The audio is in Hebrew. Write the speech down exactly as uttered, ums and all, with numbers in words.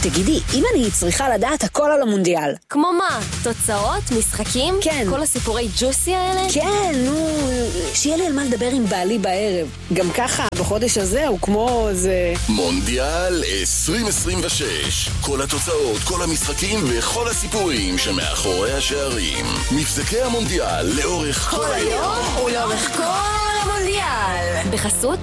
תגידי, אם אני צריכה לדעת הכל על המונדיאל. כמו מה? תוצאות? משחקים? כן. כל הסיפורי ג'וסי האלה? כן, נו, שיהיה לי על מה לדבר עם בעלי בערב. גם ככה, בחודש הזה הוא כמו זה... מונדיאל עשרים עשרים ושש. כל התוצאות, כל המשחקים וכל הסיפורים שמאחורי השערים. מבזקי המונדיאל לאורך כל היום ולאורך כל המונדיאל. בחסות